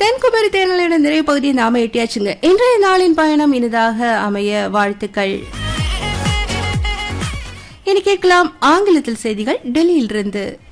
தென்குமரி தேர்தலிட நிறைய பகுதியை நாம எட்டியாச்சுங்க. இன்றைய நாளின் பயணம் இனிதாக அமைய வாழ்த்துக்கள். இனி கேட்கலாம் ஆங்கிலத்தில் செய்திகள் டெல்லியிலிருந்து.